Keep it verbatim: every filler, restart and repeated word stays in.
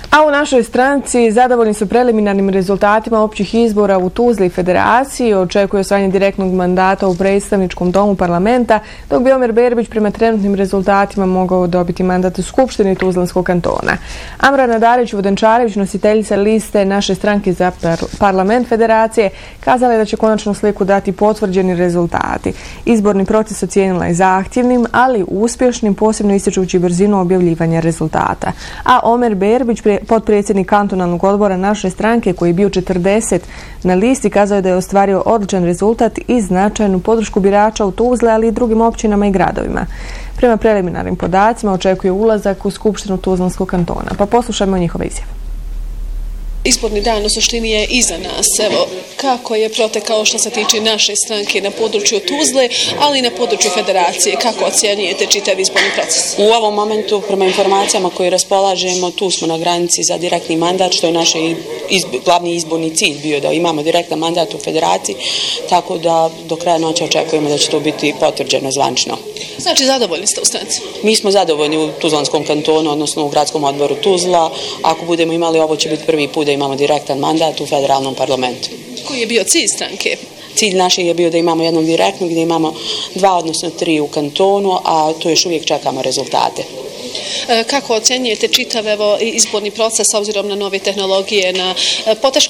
A u našoj stranci zadovoljni su preliminarnim rezultatima općih izbora u Tuzli i Federaciji. Očekuje osvajanje direktnog mandata u predstavničkom domu parlamenta, dok bi Omer Berbić prema trenutnim rezultatima mogao dobiti mandat u Skupštini Tuzlanskog kantona. Amrana Darić-Vodenčarević, nositeljica liste naše stranke za parlament Federacije, kazala je da će konačnu sliku dati potvrđeni rezultati. Izborni proces ocijenila je zahtjevnim, ali uspješnim, posebno ističući brzinu objavljivanja rezultata. A Omer Berbić, potpredsjednik kantonalnog odbora naše stranke, koji je bio četrdeset na listi, kazao je da je ostvario odličan rezultat i značajnu podršku birača u Tuzli, ali i drugim općinama i gradovima. Prema preliminarnim podacima očekuje ulazak u Skupštinu Tuzlanskog kantona. Pa poslušajmo njihove izjave. Izborni dan u suštini je iza nas. Evo, kako je protekao što se tiče naše stranke na području Tuzle, ali i na području Federacije? Kako ocjenjujete čitav izborni proces? U ovom momentu, prema informacijama koje raspolažemo, tu smo na granici za direktni mandat, što je naš izb glavni izborni cilj bio, da imamo direktan mandat u Federaciji, tako da do kraja noći očekujemo da će to biti potvrđeno zvančno. Znači, zadovoljni ste u stranci? Mi smo zadovoljni u Tuzlanskom kantonu, odnosno u gradskom odboru Tuzla. Ako budemo imali, ovo će biti prvi put da imamo direktan mandat u federalnom parlamentu. Koji je bio cilj stranke? Cilj našeg je bio da imamo jednog direktnog, da imamo dva, odnosno tri u kantonu, a to još uvijek čekamo rezultate. Kako ocjenjujete čitav evo, izborni proces s obzirom na nove tehnologije, na poteškoće